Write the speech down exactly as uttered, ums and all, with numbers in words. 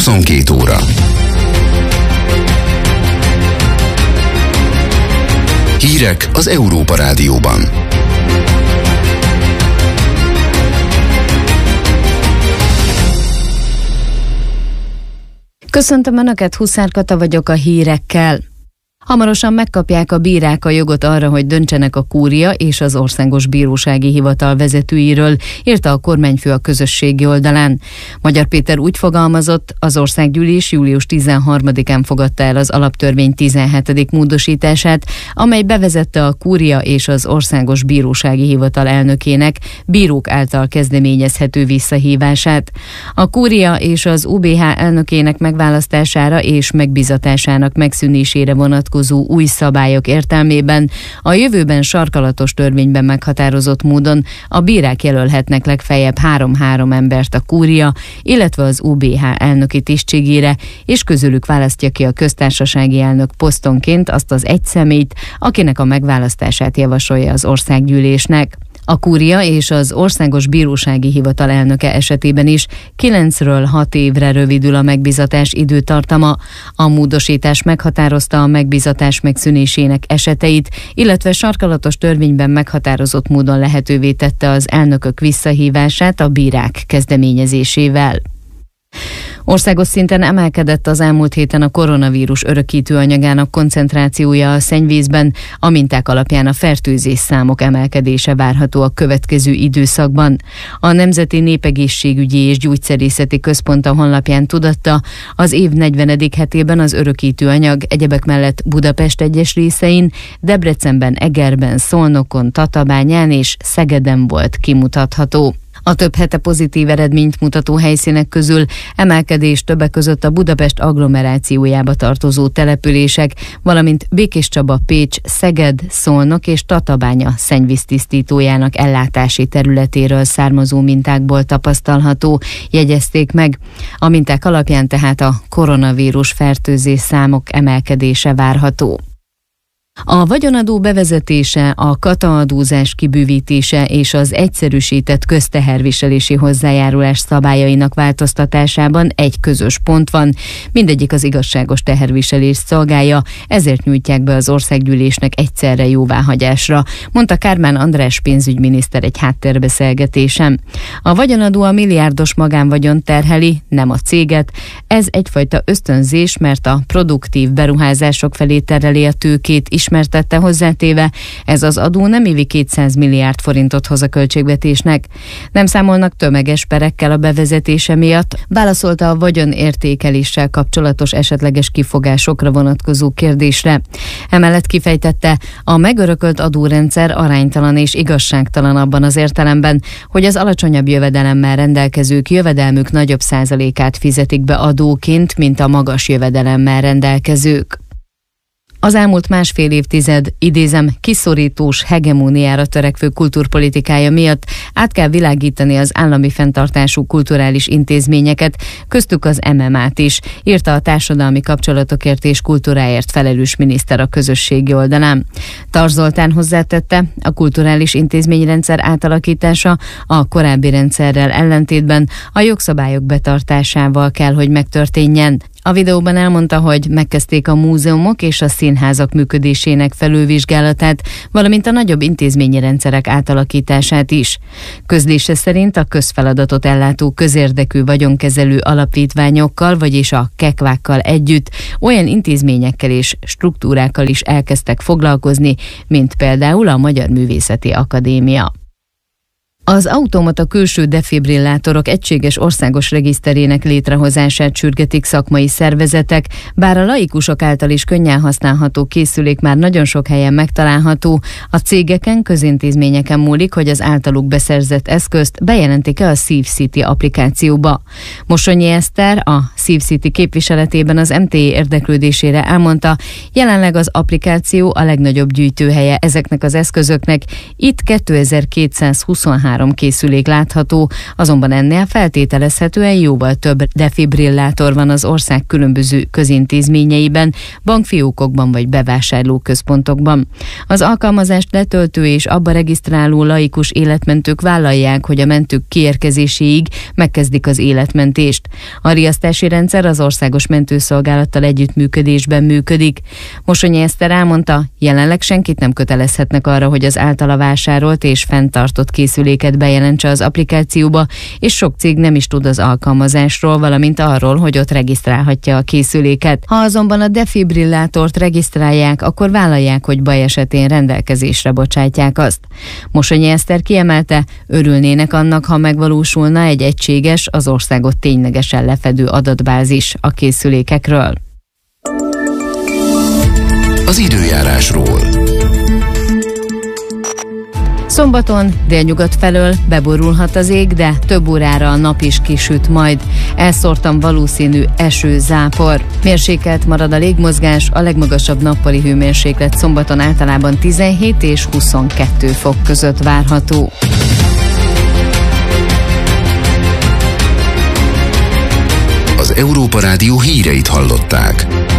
huszonkettő óra. Hírek az Európa Rádióban. Köszöntöm Önöket, Huszár Kata vagyok a hírekkel. Hamarosan megkapják a bírák a jogot arra, hogy döntsenek a kúria és az Országos Bírósági Hivatal vezetőiről, írta a kormányfő a közösségi oldalán. Magyar Péter úgy fogalmazott, az Országgyűlés július tizenharmadikán fogadta el az alaptörvény tizenhetedik módosítását, amely bevezette a kúria és az Országos Bírósági Hivatal elnökének bírók által kezdeményezhető visszahívását. A kúria és az u bé há elnökének megválasztására és megbizatásának megszűnésére vonatkozó új szabályok értelmében a jövőben sarkalatos törvényben meghatározott módon a bírák jelölhetnek legfeljebb három-három embert a kúria, illetve az u bé há elnöki tisztségére, és közülük választja ki a köztársasági elnök posztonként azt az egy személyt, akinek a megválasztását javasolja az országgyűlésnek. A kúria és az Országos Bírósági Hivatal elnöke esetében is kilencről hat évre rövidül a megbizatás időtartama. A módosítás meghatározta a megbizatás megszűnésének eseteit, illetve sarkalatos törvényben meghatározott módon lehetővé tette az elnökök visszahívását a bírák kezdeményezésével. Országos szinten emelkedett az elmúlt héten a koronavírus örökítő anyagának koncentrációja a szennyvízben, a minták alapján a fertőzés számok emelkedése várható a következő időszakban. A Nemzeti Népegészségügyi és Gyógyszerészeti Központ a honlapján tudatta, az év negyvenedik hetében az örökítő anyag egyebek mellett Budapest egyes részein, Debrecenben, Egerben, Szolnokon, Tatabányán és Szegeden volt kimutatható. A több hete pozitív eredményt mutató helyszínek közül emelkedés többek között a Budapest agglomerációjába tartozó települések, valamint Békéscsaba, Pécs, Szeged, Szolnok és Tatabánya szennyvíztisztítójának ellátási területéről származó mintákból tapasztalható, jegyezték meg. A minták alapján tehát a koronavírus fertőzés számok emelkedése várható. A vagyonadó bevezetése, a kataadózás kibővítése és az egyszerűsített közteherviselési hozzájárulás szabályainak változtatásában egy közös pont van, mindegyik az igazságos teherviselést szolgálja, ezért nyújtják be az országgyűlésnek egyszerre jóváhagyásra, mondta Kármán András pénzügyminiszter egy háttérbeszélgetésen. A vagyonadó a milliárdos magánvagyon terheli, nem a céget, ez egyfajta ösztönzés, mert a produktív beruházások felé tereli a tőkét is, ismertette hozzátéve, ez az adó nem évi kétszáz milliárd forintot hoz a költségvetésnek. Nem számolnak tömeges perekkel a bevezetése miatt, válaszolta a vagyonértékeléssel kapcsolatos esetleges kifogásokra vonatkozó kérdésre. Emellett kifejtette, a megörökölt adórendszer aránytalan és igazságtalan abban az értelemben, hogy az alacsonyabb jövedelemmel rendelkezők jövedelmük nagyobb százalékát fizetik be adóként, mint a magas jövedelemmel rendelkezők. Az elmúlt másfél évtized, idézem, kiszorítós hegemóniára törekvő kultúrpolitikája miatt át kell világítani az állami fenntartású kulturális intézményeket, köztük az em em á-t is, írta a társadalmi kapcsolatokért és kultúráért felelős miniszter a közösségi oldalán. Tar Zoltán hozzátette, a kulturális intézményrendszer átalakítása a korábbi rendszerrel ellentétben a jogszabályok betartásával kell, hogy megtörténjen. A videóban elmondta, hogy megkezdték a múzeumok és a színházak működésének felülvizsgálatát, valamint a nagyobb intézményi rendszerek átalakítását is. Közlése szerint a közfeladatot ellátó közérdekű vagyonkezelő alapítványokkal, vagyis a kekvákkal együtt olyan intézményekkel és struktúrákkal is elkezdtek foglalkozni, mint például a Magyar Művészeti Akadémia. Az automata külső defibrillátorok egységes országos regiszterének létrehozását sürgetik szakmai szervezetek, bár a laikusok által is könnyen használható készülék már nagyon sok helyen megtalálható, a cégeken, közintézményeken múlik, hogy az általuk beszerzett eszközt bejelentik-e a SíveCity applikációba. Mossonyi Eszter, a SíveCity képviseletében az em té é érdeklődésére elmondta, jelenleg az applikáció a legnagyobb gyűjtőhelye ezeknek az eszközöknek, itt kétezer-kétszázhuszonhárom három készülék látható, azonban ennél feltételezhetően jóval több defibrillátor van az ország különböző közintézményeiben, bankfiókokban vagy bevásárlóközpontokban. Az alkalmazást letöltő és abba regisztráló laikus életmentők vállalják, hogy a mentők kiérkezéséig megkezdik az életmentést. A riasztási rendszer az Országos Mentőszolgálattal együttműködésben működik. Mosonyi Eszter elmondta, jelenleg senkit nem kötelezhetnek arra, hogy az általa vásárolt és fenntartott készüléket bejelentse az applikációba, és sok cég nem is tud az alkalmazásról, valamint arról, hogy ott regisztrálhatja a készüléket. Ha azonban a defibrillátort regisztrálják, akkor vállalják, hogy baj esetén rendelkezésre bocsátják azt. Mosonyi Eszter kiemelte, örülnének annak, ha megvalósulna egy egységes, az országot ténylegesen lefedő adatbázis a készülékekről. Az időjárásról. Szombaton délnyugat felől beborulhat az ég, de több órára a nap is kisüt majd. Elszórtan valószínű eső, zápor. Mérsékelt marad a légmozgás, a legmagasabb nappali hőmérséklet szombaton általában tizenhét és huszonkettő fok között várható. Az Európa Rádió híreit hallották.